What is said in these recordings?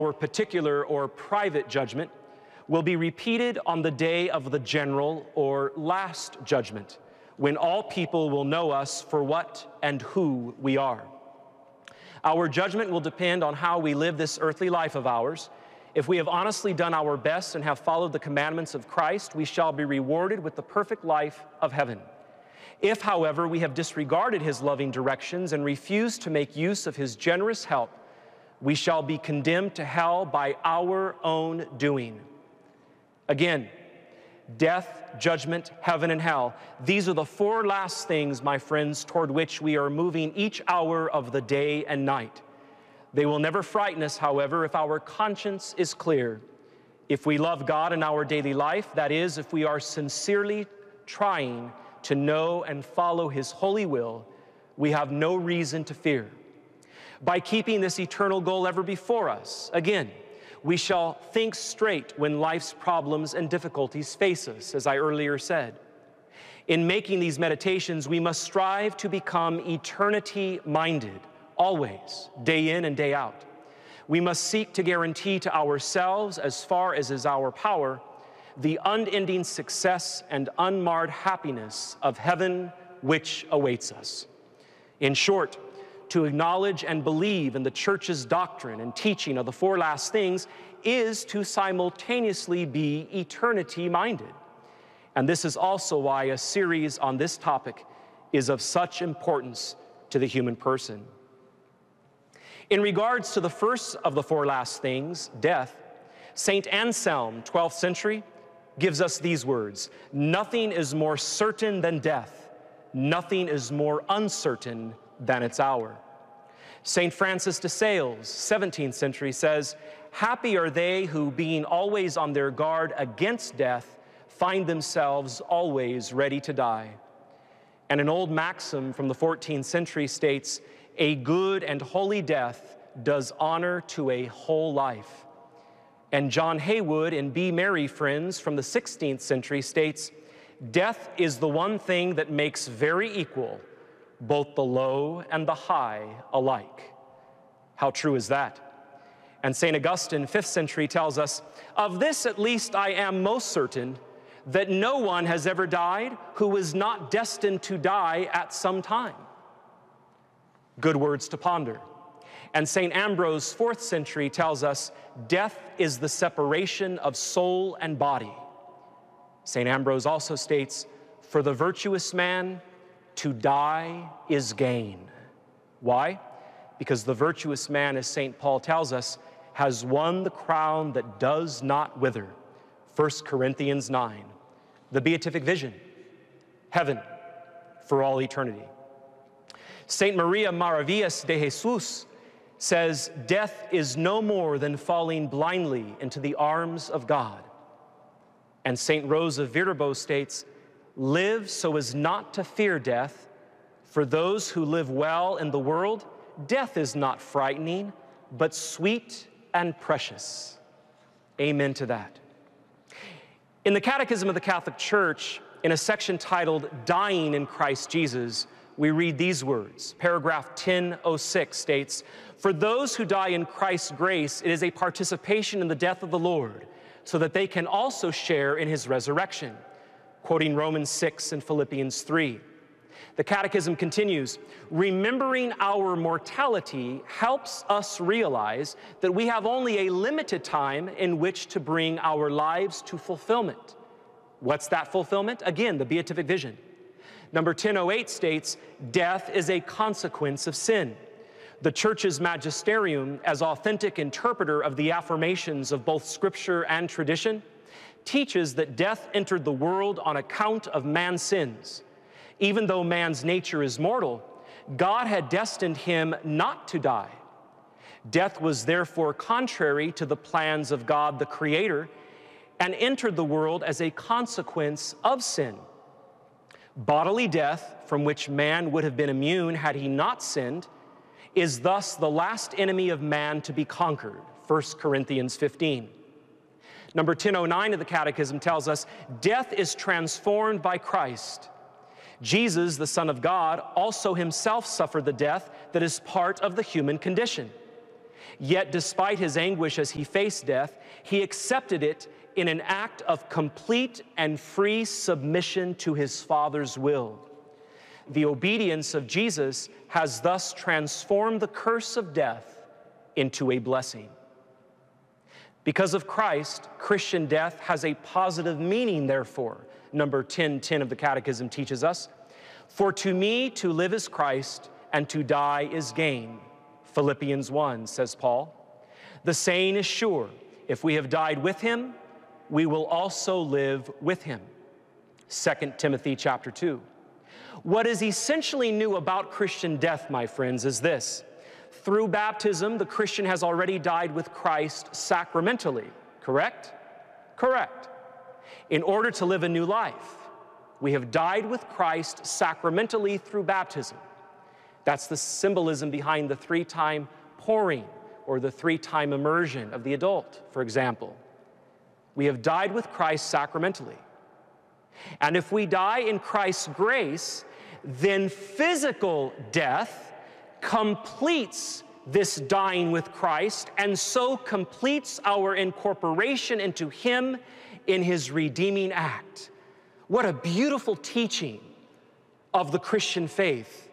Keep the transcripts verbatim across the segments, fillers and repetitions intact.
or particular or private judgment will be repeated on the day of the general or last judgment, when all people will know us for what and who we are. Our judgment will depend on how we live this earthly life of ours. If we have honestly done our best and have followed the commandments of Christ, we shall be rewarded with the perfect life of heaven. If, however, we have disregarded his loving directions and refused to make use of his generous help, we shall be condemned to hell by our own doing. Again, death, judgment, heaven, and hell. These are the four last things, my friends, toward which we are moving each hour of the day and night. They will never frighten us, however, if our conscience is clear. If we love God in our daily life, that is, if we are sincerely trying to know and follow his holy will, we have no reason to fear. By keeping this eternal goal ever before us, again, we shall think straight when life's problems and difficulties face us, as I earlier said. In making these meditations, we must strive to become eternity-minded, always, day in and day out. We must seek to guarantee to ourselves, as far as is our power, the unending success and unmarred happiness of heaven which awaits us. In short, to acknowledge and believe in the church's doctrine and teaching of the four last things is to simultaneously be eternity-minded. And this is also why a series on this topic is of such importance to the human person. In regards to the first of the four last things, death, Saint Anselm, twelfth century, gives us these words: "Nothing is more certain than death. Nothing is more uncertain than its hour." Saint Francis de Sales, seventeenth century, says, "Happy are they who, being always on their guard against death, find themselves always ready to die." And an old maxim from the fourteenth century states, "A good and holy death does honor to a whole life." And John Haywood in Be Merry, Friends, from the sixteenth century states, "Death is the one thing that makes very equal both the low and the high alike." How true is that? And Saint Augustine, fifth century, tells us, "Of this at least I am most certain, that no one has ever died who was not destined to die at some time." Good words to ponder. And Saint Ambrose, fourth century, tells us, "Death is the separation of soul and body." Saint Ambrose also states, "For the virtuous man, to die is gain." Why? Because the virtuous man, as Saint Paul tells us, has won the crown that does not wither. First Corinthians nine. The beatific vision, heaven for all eternity. Saint Maria Maravillas de Jesus says, "Death is no more than falling blindly into the arms of God." And Saint Rose of Viterbo states, "Live so as not to fear death. For those who live well in the world, death is not frightening, but sweet and precious." Amen to that. In the Catechism of the Catholic Church, in a section titled "Dying in Christ Jesus," we read these words. Paragraph ten oh six states, "For those who die in Christ's grace, it is a participation in the death of the Lord, so that they can also share in his resurrection." Quoting Romans six and Philippians three. The Catechism continues, "Remembering our mortality helps us realize that we have only a limited time in which to bring our lives to fulfillment." What's that fulfillment? Again, the beatific vision. Number ten oh eight states, "Death is a consequence of sin." The Church's magisterium, as authentic interpreter of the affirmations of both Scripture and tradition, teaches that death entered the world on account of man's sins. Even though man's nature is mortal, God had destined him not to die. Death was therefore contrary to the plans of God the Creator and entered the world as a consequence of sin. Bodily death, from which man would have been immune had he not sinned, is thus the last enemy of man to be conquered. First Corinthians fifteen. Number ten oh nine of the Catechism tells us, "Death is transformed by Christ. Jesus, the Son of God, also himself suffered the death that is part of the human condition. Yet despite his anguish as he faced death, he accepted it in an act of complete and free submission to his Father's will. The obedience of Jesus has thus transformed the curse of death into a blessing. Because of Christ, Christian death has a positive meaning, therefore. Number ten ten of the Catechism teaches us, "For to me to live is Christ, and to die is gain." Philippians one, says Paul. The saying is sure, if we have died with him, we will also live with him. Second Timothy chapter two. What is essentially new about Christian death, my friends, is this. Through baptism, the Christian has already died with Christ sacramentally, correct? Correct. In order to live a new life, we have died with Christ sacramentally through baptism. That's the symbolism behind the three-time pouring or the three-time immersion of the adult, for example. We have died with Christ sacramentally. And if we die in Christ's grace, then physical death completes this dying with Christ and so completes our incorporation into him in his redeeming act. What a beautiful teaching of the Christian faith.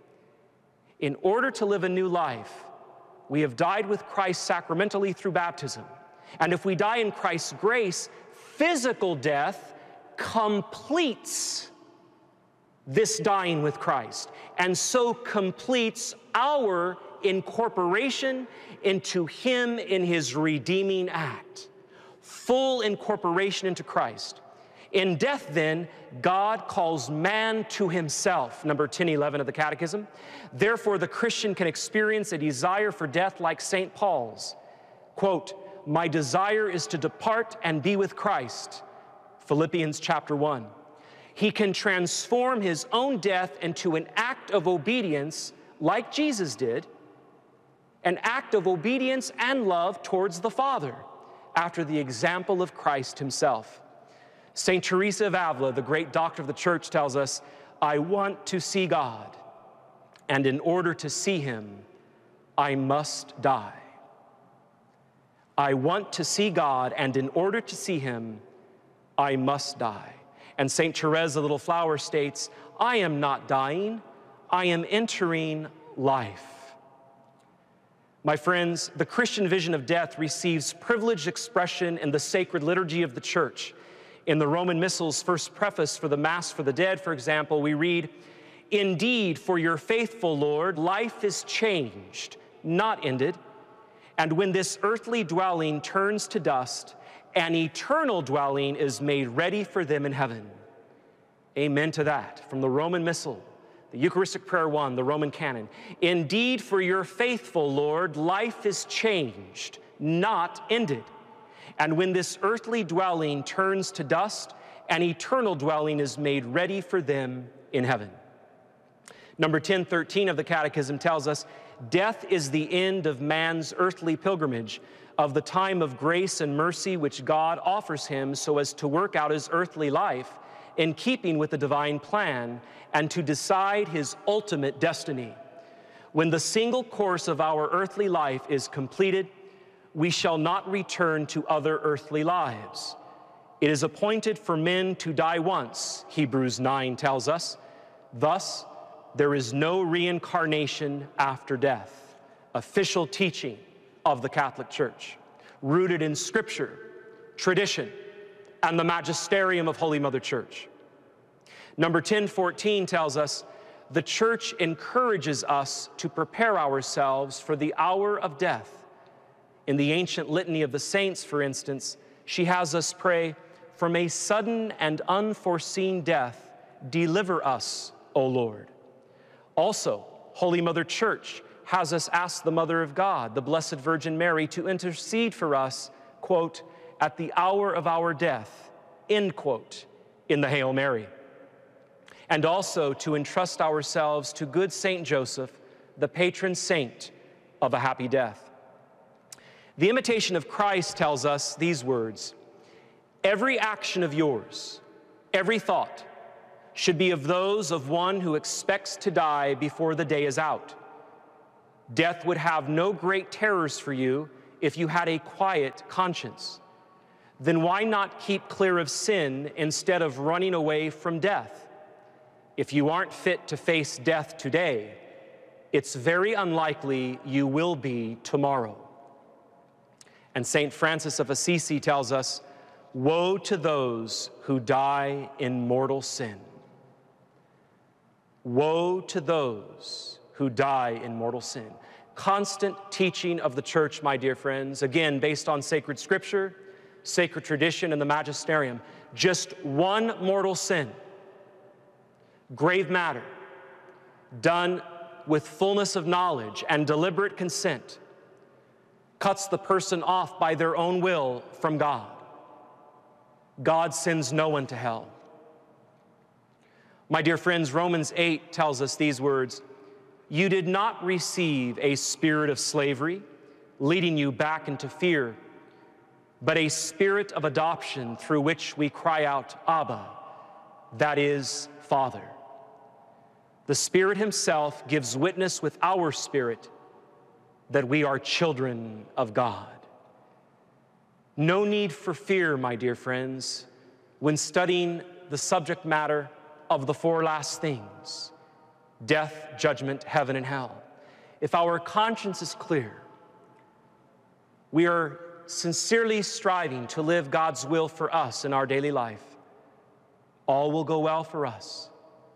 In order to live a new life, we have died with Christ sacramentally through baptism. And if we die in Christ's grace, physical death completes this dying with Christ, and so completes our incorporation into him in his redeeming act. Full incorporation into Christ. In death, then, God calls man to himself, number ten eleven of the Catechism. Therefore, the Christian can experience a desire for death like Saint Paul's. Quote, "My desire is to depart and be with Christ," Philippians chapter one. He can transform his own death into an act of obedience like Jesus did, an act of obedience and love towards the Father, after the example of Christ himself. Saint Teresa of Avila, the great doctor of the church, tells us, "I want to see God, and in order to see him, I must die." I want to see God, and in order to see him, I must die. And Saint Therese, the little flower, states, "I am not dying, I am entering life." My friends, the Christian vision of death receives privileged expression in the sacred liturgy of the church. In the Roman Missal's first preface for the Mass for the Dead, for example, we read, "Indeed, for your faithful Lord, life is changed, not ended. And when this earthly dwelling turns to dust, an eternal dwelling is made ready for them in heaven." Amen to that. From the Roman Missal, the Eucharistic Prayer one, the Roman Canon. "Indeed, for your faithful Lord, life is changed, not ended. And when this earthly dwelling turns to dust, an eternal dwelling is made ready for them in heaven." Number ten thirteen of the Catechism tells us, "Death is the end of man's earthly pilgrimage, of the time of grace and mercy which God offers him so as to work out his earthly life in keeping with the divine plan and to decide his ultimate destiny. When the single course of our earthly life is completed, we shall not return to other earthly lives. It is appointed for men to die once," Hebrews nine tells us. "Thus, there is no reincarnation after death." Official teaching of the Catholic Church, rooted in Scripture, tradition, and the magisterium of Holy Mother Church. Number ten fourteen tells us, "The Church encourages us to prepare ourselves for the hour of death." In the ancient litany of the saints, for instance, she has us pray, "From a sudden and unforeseen death, deliver us, O Lord." Also, Holy Mother Church has us ask the Mother of God, the Blessed Virgin Mary, to intercede for us, quote, "at the hour of our death," end quote, in the Hail Mary. And also to entrust ourselves to good Saint Joseph, the patron saint of a happy death. The Imitation of Christ tells us these words, "Every action of yours, every thought, should be of those of one who expects to die before the day is out. Death would have no great terrors for you if you had a quiet conscience. Then why not keep clear of sin instead of running away from death? If you aren't fit to face death today, it's very unlikely you will be tomorrow. And Saint Francis of Assisi tells us, woe to those who die in mortal sin. Woe to those who die in mortal sin. Constant teaching of the church, my dear friends, again, based on sacred scripture, sacred tradition, and the magisterium. Just one mortal sin, grave matter, done with fullness of knowledge and deliberate consent, cuts the person off by their own will from God. God sends no one to hell. My dear friends, Romans eight tells us these words, you did not receive a spirit of slavery, leading you back into fear, but a spirit of adoption through which we cry out, Abba, that is, Father. The Spirit himself gives witness with our spirit that we are children of God. No need for fear, my dear friends, when studying the subject matter of the four last things, death, judgment, heaven, and hell. If our conscience is clear, we are sincerely striving to live God's will for us in our daily life, all will go well for us.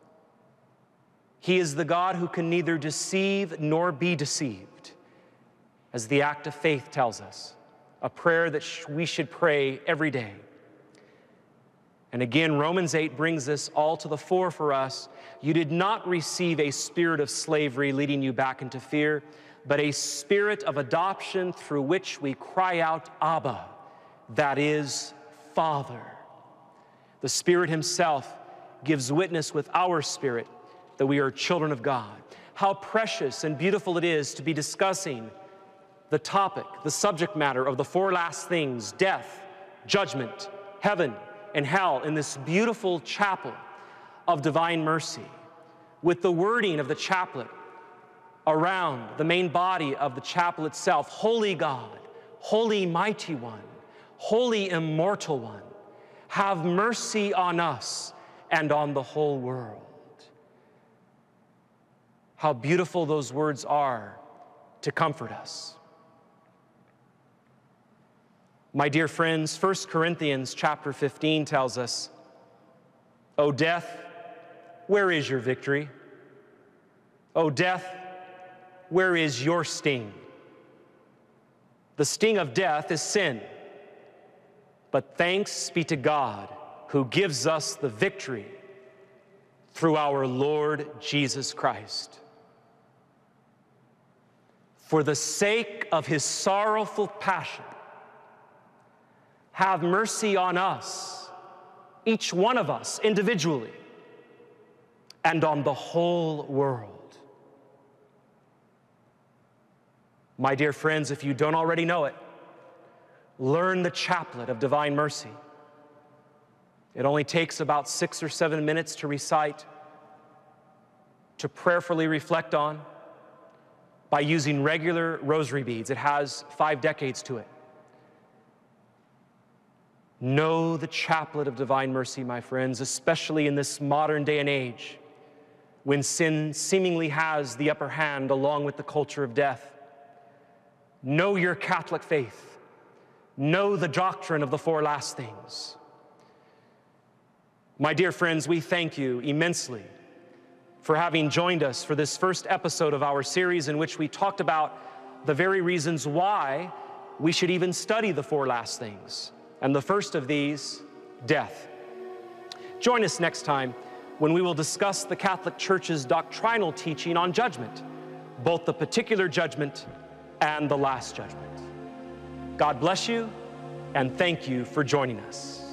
He is the God who can neither deceive nor be deceived, as the act of faith tells us, a prayer that sh- we should pray every day. And again, Romans eight brings this all to the fore for us. You did not receive a spirit of slavery leading you back into fear, but a spirit of adoption through which we cry out, Abba, that is, Father. The Spirit himself gives witness with our spirit that we are children of God. How precious and beautiful it is to be discussing the topic, the subject matter of the four last things, death, judgment, heaven, and hell, in this beautiful chapel of divine mercy, with the wording of the chaplet around the main body of the chapel itself, Holy God, Holy Mighty One, Holy Immortal One, have mercy on us and on the whole world. How beautiful those words are to comfort us. My dear friends, First Corinthians chapter fifteen tells us, O death, where is your victory? O death, where is your sting? The sting of death is sin. But thanks be to God who gives us the victory through our Lord Jesus Christ. For the sake of his sorrowful passion, have mercy on us, each one of us individually, and on the whole world. My dear friends, if you don't already know it, learn the chaplet of divine mercy. It only takes about six or seven minutes to recite, to prayerfully reflect on, by using regular rosary beads. It has five decades to it. Know the chaplet of divine mercy, my friends, especially in this modern day and age, when sin seemingly has the upper hand along with the culture of death. Know your Catholic faith. Know the doctrine of the four last things. My dear friends, we thank you immensely for having joined us for this first episode of our series in which we talked about the very reasons why we should even study the four last things. And the first of these, death. Join us next time when we will discuss the Catholic Church's doctrinal teaching on judgment, both the particular judgment and the last judgment. God bless you, and thank you for joining us.